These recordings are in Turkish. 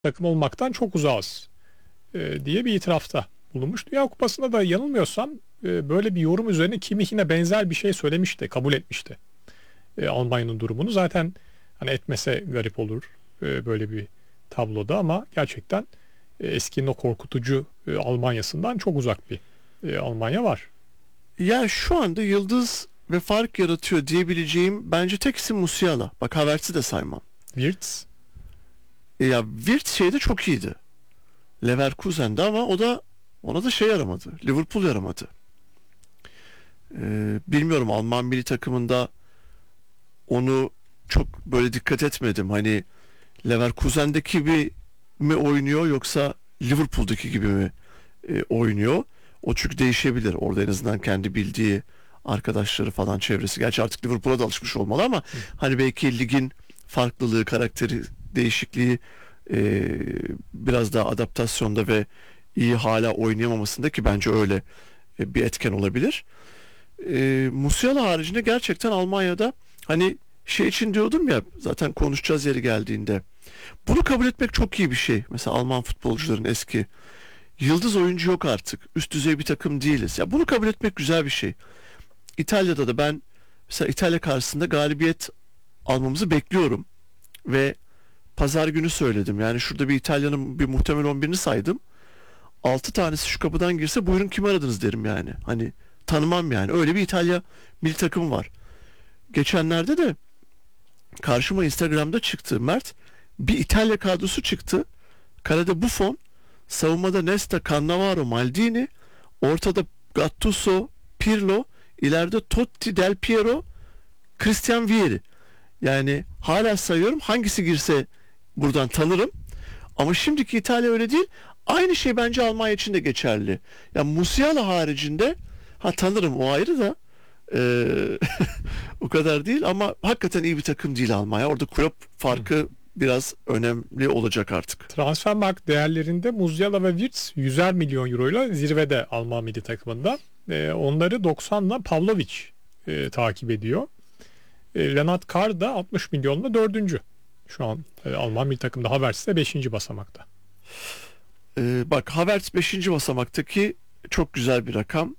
takım olmaktan çok uzağız diye bir itirafta bulunmuş. Dünya Kupası'nda da yanılmıyorsam böyle bir yorum üzerine Kimmich'ine benzer bir şey söylemişti, kabul etmişti. Almanya'nın durumunu zaten hani etmese garip olur böyle bir tabloda ama gerçekten eskinin o korkutucu Almanya'sından çok uzak bir Almanya var. Ya şu anda yıldız ve fark yaratıyor diyebileceğim bence tek isim Musiala. Bak Havertz'i de saymam. Wirtz Ya Wirtz şeyde çok iyiydi. Leverkusen'de ama ona da şey yaramadı. Liverpool yaramadı. Bilmiyorum Alman milli takımında onu çok böyle dikkat etmedim. Hani Leverkusen'deki gibi mi oynuyor yoksa Liverpool'daki gibi mi oynuyor? O çünkü değişebilir. Orada en azından kendi bildiği arkadaşları falan çevresi. Gerçi artık Liverpool'a da alışmış olmalı ama hani belki ligin farklılığı, karakteri değişikliği biraz daha adaptasyonda ve iyi hala oynayamamasında ki bence öyle bir etken olabilir. Musiala haricinde gerçekten Almanya'da hani şey için diyordum ya zaten konuşacağız yeri geldiğinde. Bunu kabul etmek çok iyi bir şey. Mesela Alman futbolcuların eski yıldız oyuncu yok artık. Üst düzey bir takım değiliz. Ya bunu kabul etmek güzel bir şey. İtalya'da da ben mesela İtalya karşısında galibiyet almamızı bekliyorum ve pazar günü söyledim. Yani şurada bir İtalya'nın bir muhtemel 11'ini saydım. 6 tanesi şu kapıdan girse buyurun kim aradınız derim yani. Hani tanımam yani. Öyle bir İtalya milli takımı var. Geçenlerde de karşıma Instagram'da çıktı Mert. Bir İtalya kadrosu çıktı. Kalede Buffon, savunmada Nesta, Cannavaro, Maldini, ortada Gattuso, Pirlo, ileride Totti, Del Piero, Christian Vieri. Yani hala sayıyorum. Hangisi girse buradan tanırım. Ama şimdiki İtalya öyle değil. Aynı şey bence Almanya için de geçerli. Ya Musiala haricinde tanırım o ayrı da o kadar değil ama hakikaten iyi bir takım değil Almanya. Orada kulüp farkı biraz önemli olacak artık. Transfermarkt değerlerinde Musiala ve Wirtz 100'er milyon euroyla zirvede Alman milli takımında. Onları 90'la Pavlovic takip ediyor. Lennart Carr da 60 milyonla dördüncü. Şu an Alman milli takımda Havertz de 5. basamakta. Bak Havertz 5. basamaktaki çok güzel bir rakam.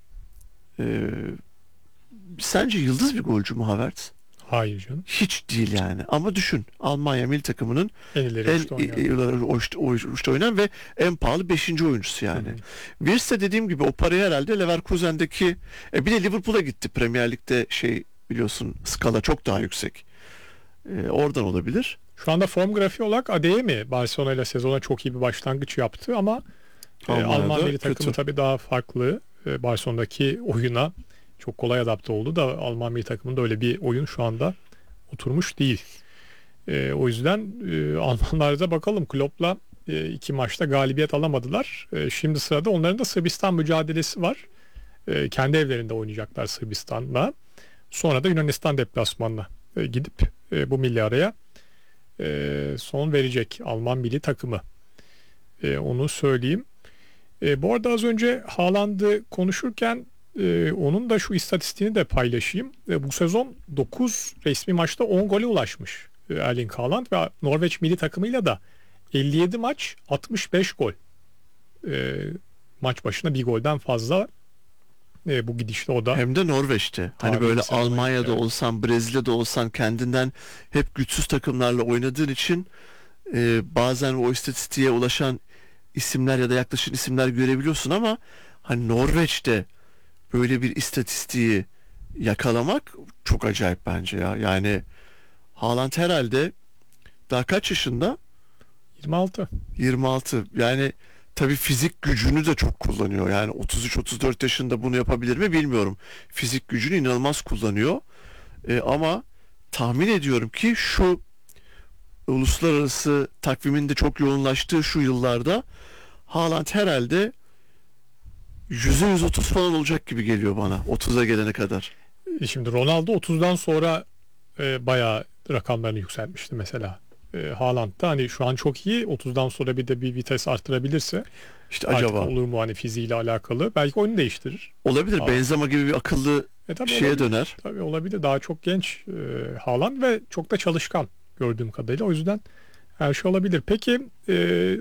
Sence yıldız bir golcü mü Havertz? Hayır canım. Hiç değil yani. Ama düşün Almanya milli takımının En ileri uçta uçta oynayan ve en pahalı 5. oyuncusu yani. Wirtz de dediğim gibi o parayı herhalde Leverkusen'deki bir de Liverpool'a gitti. Premier Lig'de biliyorsun skala çok daha yüksek. Oradan olabilir. Şu anda form grafiği olarak Adeyemi Barcelona ile sezona çok iyi bir başlangıç yaptı ama Alman milli takımı tabii daha farklı. Barcelona'daki oyuna çok kolay adapte oldu da Alman milli takımında öyle bir oyun şu anda oturmuş değil. O yüzden Almanlarda bakalım Klopp'la 2 maçta galibiyet alamadılar. Şimdi sırada onların da Sırbistan mücadelesi var. Kendi evlerinde oynayacaklar Sırbistan'la. Sonra da Yunanistan deplasmanına gidip bu milli araya son verecek Alman milli takımı. Onu söyleyeyim. Bu arada az önce Haaland'ı konuşurken onun da şu istatistiğini de paylaşayım. Bu sezon 9 resmi maçta 10 gole ulaşmış Erling Haaland ve Norveç milli takımıyla da 57 maç 65 gol. Maç başına bir golden fazla bu gidişle o da. Hem de Norveç'te. Hani böyle Almanya'da olsan, Brezilya'da olsan kendinden hep güçsüz takımlarla oynadığın için bazen o istatistiğe ulaşan isimler ya da yaklaşık isimler görebiliyorsun ama hani Norveç'te böyle bir istatistiği yakalamak çok acayip bence ya. Yani Haaland herhalde daha kaç yaşında? 26. 26. Yani tabii fizik gücünü de çok kullanıyor. Yani 33-34 yaşında bunu yapabilir mi bilmiyorum. Fizik gücünü inanılmaz kullanıyor. Ama tahmin ediyorum ki şu uluslararası takvimin de çok yoğunlaştığı şu yıllarda Haaland herhalde %130 falan olacak gibi geliyor bana 30'a gelene kadar. Şimdi Ronaldo 30'dan sonra bayağı rakamlarını yükseltmişti mesela. Haaland da hani şu an çok iyi. 30'dan sonra bir de bir vites arttırabilirse İşte artık acaba olur mu hani fiziğiyle alakalı. Belki oyunu değiştirir. olabilir. Benzema gibi bir akıllı şeye olabilir. döner. Tabii olabilir. Daha çok genç Haaland ve çok da çalışkan gördüğüm kadarıyla. O yüzden Her şey olabilir. Peki